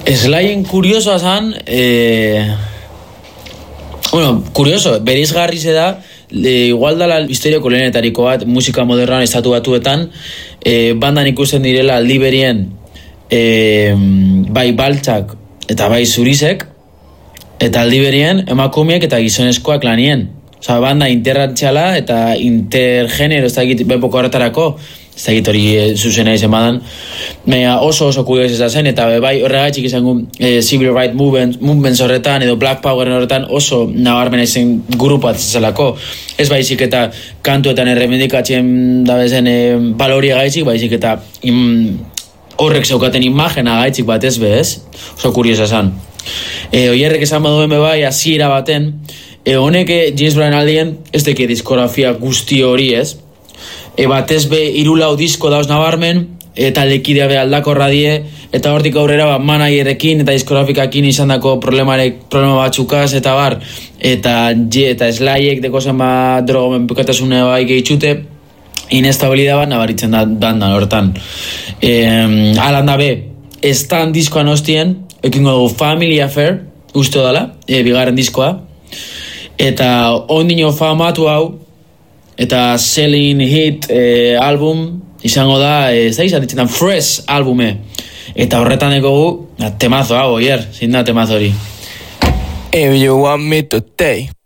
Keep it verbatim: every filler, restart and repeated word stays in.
Slayen kuriosoa zan, eh, bueno, kurioso, berizgarri ze da, e, igual dala historioko lehenetariko bat, musika modernoan estatu batuetan, e, bandan ikusten direla aldi berien, e, bai baltsak eta bai zurizek, eta aldi berien emakumeek eta gizonezkoak lanien. Osa, banda interrantziala eta intergenero, ez da egit, bepoko horretarako, ez da egit hori e, zuzena izan badan, Baina oso oso kurioz ez zen, eta bai horregatik izango e, Civil Rights Movement, Movements horretan, edo Black Power horretan oso nabarmena izen grupo atzelako. Ez baizik eta kantuetan erremendikatzen da bezen e, baloria gaitzik, baizik eta im, horrek zeukaten imagena gaitzik bat ez bez, oso kurioz zen. E, oierrek esan baduen bai, hasiera baten, e, honek James Brown aldien, ez deke diskografia guzti hori ez, e, batez be irulau disko dauz nabarmen, eta lekidea be aldakorra die, eta hortik aurrera ba, managerekin eta diskografikakin izan dako problemarek, problema batzukaz, eta bar, eta je, eta Slayek deko zen ba drogomen pekatasune bai gehitxute, inestabilidad bat nabaritzen da dandan hortan. E, alan da be, estan diskoan hostien, ekingo dugu Family Affair, uste dala, e, bigarren diskoa, eta ondino famatu hau, eta Selling Hit e, album, izango da, ez da izan ditzetan, Fresh albume. Eta horretan ekogu, temazo hau, oier, zin da temazo hori. If you want me to stay.